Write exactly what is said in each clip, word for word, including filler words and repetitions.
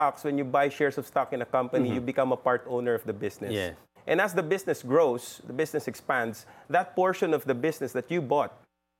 stocks, when you buy shares of stock in a company, mm-hmm. you become a part owner of the business. Yeah. And as the business grows, the business expands, that portion of the business that you bought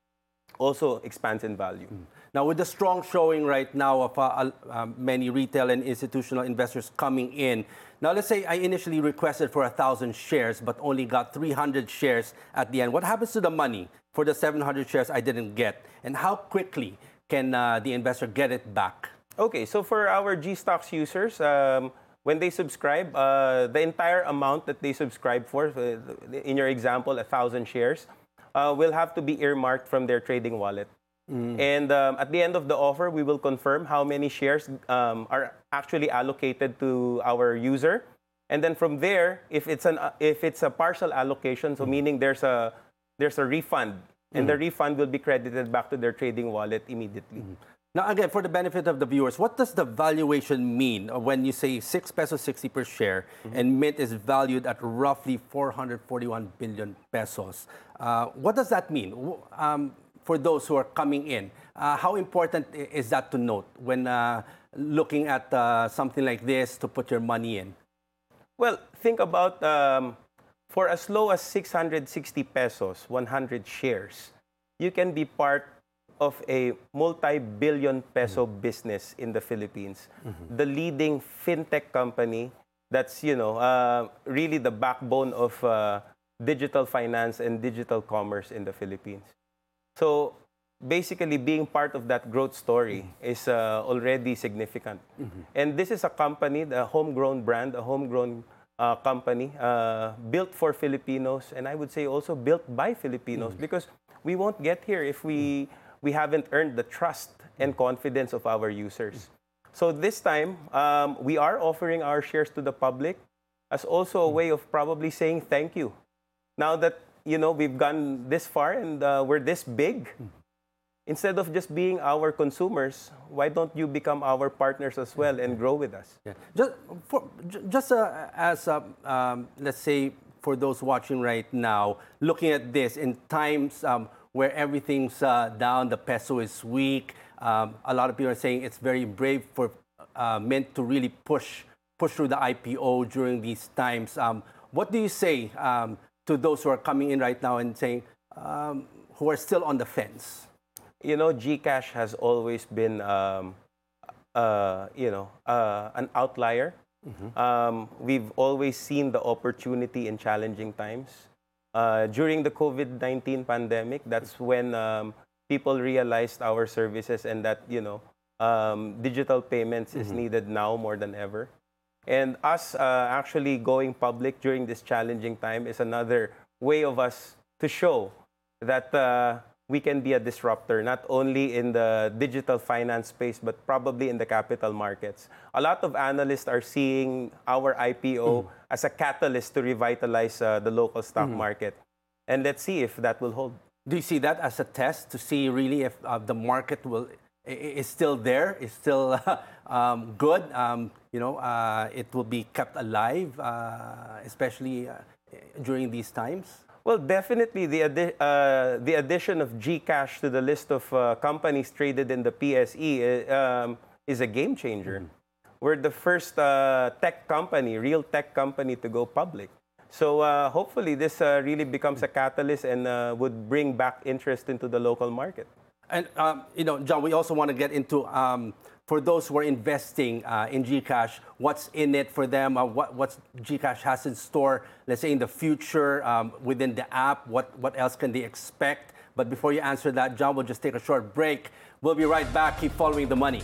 also expands in value. Mm. Now, with the strong showing right now of uh, uh, many retail and institutional investors coming in, now let's say I initially requested for one thousand shares but only got three hundred shares at the end. What happens to the money for the seven hundred shares I didn't get? And how quickly can uh, the investor get it back? Okay, so for our G-Stocks users, um, when they subscribe, uh, the entire amount that they subscribe for, uh, in your example, one thousand shares, uh, will have to be earmarked from their trading wallet. Mm. And um, at the end of the offer, we will confirm how many shares um, are actually allocated to our user. And then from there, if it's an uh, if it's a partial allocation, so mm. meaning there's a there's a refund, and mm. the refund will be credited back to their trading wallet immediately. Mm. Now, again, for the benefit of the viewers, what does the valuation mean when you say six pesos sixty per share mm-hmm. and Mynt is valued at roughly four hundred forty-one billion pesos? Uh, what does that mean? Um, For those who are coming in, uh, how important is that to note when uh, looking at uh, something like this to put your money in? Well, think about um, for as low as six hundred sixty pesos, one hundred shares, you can be part of a multi-billion peso mm-hmm. business in the Philippines. Mm-hmm. The leading fintech company that's, you know, uh, really the backbone of uh, digital finance and digital commerce in the Philippines. So basically, being part of that growth story mm-hmm. is uh, already significant. Mm-hmm. And this is a company, a homegrown brand, a homegrown uh, company uh, built for Filipinos, and I would say also built by Filipinos, mm-hmm. because we won't get here if we, we haven't earned the trust and confidence of our users. Mm-hmm. So this time, um, we are offering our shares to the public as also a way of probably saying thank you. Now that you know, we've gone this far and uh, we're this big. Instead of just being our consumers, why don't you become our partners as well and grow with us? Yeah. Just, for, just uh, as, uh, um, let's say, for those watching right now, looking at this in times um, where everything's uh, down, the peso is weak, um, a lot of people are saying it's very brave for uh, Mynt to really push, push through the I P O during these times. Um, what do you say um, to those who are coming in right now and saying, um, who are still on the fence? You know, GCash has always been, um, uh, you know, uh, an outlier. Mm-hmm. um, we've always seen the opportunity in challenging times. Uh, during the COVID nineteen pandemic, that's when um, people realized our services and that, you know, um, digital payments mm-hmm. is needed now more than ever. And us uh, actually going public during this challenging time is another way of us to show that uh, we can be a disruptor, not only in the digital finance space, but probably in the capital markets. A lot of analysts are seeing our I P O mm. as a catalyst to revitalize uh, the local stock mm. market. And let's see if that will hold. Do you see that as a test to see really if uh, the market will is still there, is still um, good? Um, you know, uh, it will be kept alive, uh, especially uh, during these times? Well, definitely the, addi uh, the addition of GCash to the list of uh, companies traded in the P S E um, is a game changer. Mm-hmm. We're the first uh, tech company, real tech company to go public. So uh, hopefully this uh, really becomes a catalyst and uh, would bring back interest into the local market. And, um, you know, John, we also want to get into, um, for those who are investing uh, in GCash, what's in it for them, uh, what what's GCash has in store, let's say in the future, um, within the app, what, what else can they expect? But before you answer that, John, we'll just take a short break. We'll be right back. Keep following the money.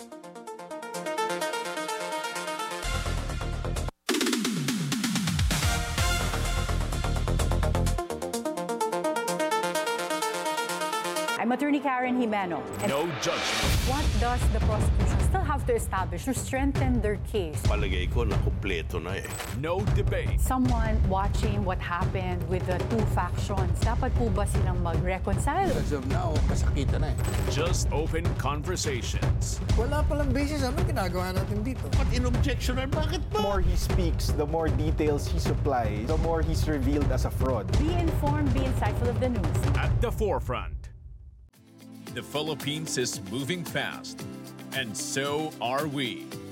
I'm Attorney Karen Jimeno. And no judgment. What does the prosecution still have to establish to strengthen their case? Palagay ko na kumpleto na eh. No debate. Someone watching what happened with the two factions, dapat po ba silang mag-reconcile? As of now, kasakitan na eh. Just open conversations. Wala palang basis. Ano ginagawa natin dito? But in objection, bakit ba? The more he speaks, the more details he supplies, the more he's revealed as a fraud. Be informed, be insightful of the news. At the forefront. The Philippines is moving fast, and so are we.